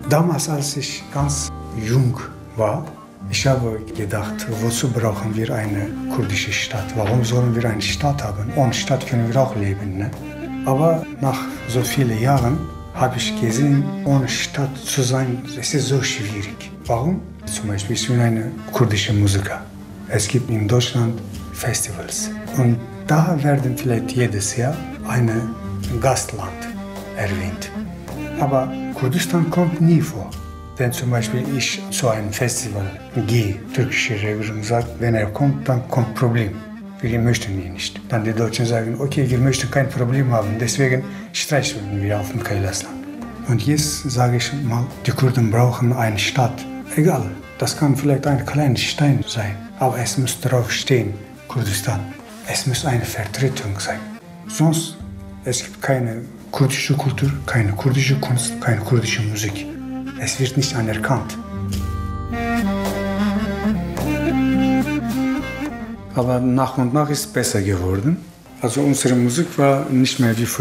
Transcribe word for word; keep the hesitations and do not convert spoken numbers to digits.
Damals, als ich ganz jung war, ich habe gedacht, wozu brauchen wir eine kurdische Stadt? Warum sollen wir eine Stadt haben? Ohne Stadt können wir auch leben. Ne? Aber nach so vielen Jahren habe ich gesehen, ohne Stadt zu sein, es ist so schwierig. Warum? Zum Beispiel, ich bin ein kurdischer Musiker. Es gibt in Deutschland Festivals. Und da werden vielleicht jedes Jahr ein Gastland erwähnt. Aber Kurdistan kommt nie vor. Wenn zum Beispiel ich zu einem Festival gehe, türkische Regierung sagt, wenn er kommt, dann kommt Problem. Wir möchten ihn nicht. Dann die Deutschen sagen, okay, wir möchten kein Problem haben, deswegen streichen wir auf dem Kailasland. Und jetzt sage ich mal, die Kurden brauchen eine Stadt. Egal, das kann vielleicht ein kleiner Stein sein, aber es muss darauf stehen, Kurdistan. Es muss eine Vertretung sein. Sonst es gibt keine kurdische Kultur, keine kurdische Kunst, keine kurdische Musik. Es wird nicht anerkannt. Aber nach und nach ist es besser geworden. Also unsere Musik war nicht mehr wie früher.